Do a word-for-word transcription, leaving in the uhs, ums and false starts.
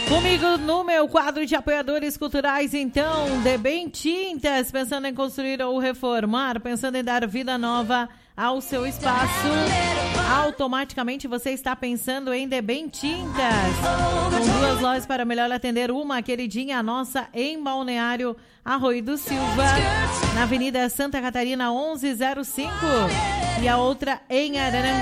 Comigo no meu quadro de apoiadores culturais, então, Debem Tintas, pensando em construir ou reformar, pensando em dar vida nova ao seu espaço, automaticamente você está pensando em Debem Tintas. Com duas lojas para melhor atender, uma queridinha nossa em Balneário Arroio do Silva, na Avenida Santa Catarina onze zero cinco, e a outra em Araranguá.